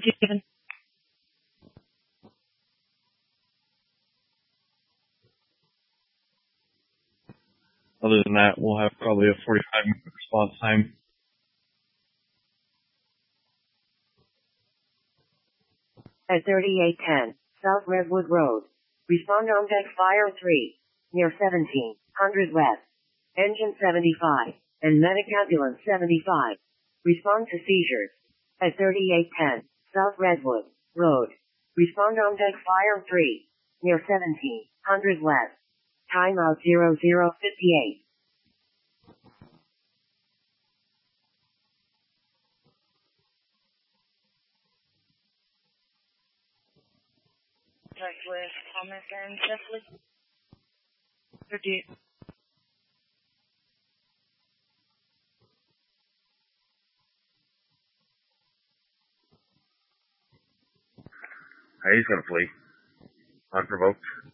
given. Other than that, we'll have probably a 45-minute response time. At 3810, South Redwood Road. Respond on deck fire 3, near 1700 West. Engine 75, and medic ambulance 75. Respond to seizures. At 3810, South Redwood Road. Respond on deck fire 3, near 1700 West. Timeout 0058. Check with Thomas and Jeffley. Or do you? He's gonna flee. Unprovoked.